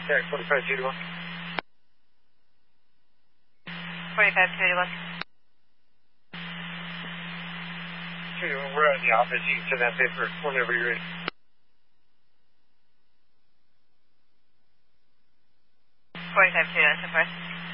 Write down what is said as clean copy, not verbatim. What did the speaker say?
Okay, 4521. 4521. We're at the office. You can send that paper whenever you're ready. 4521, so far.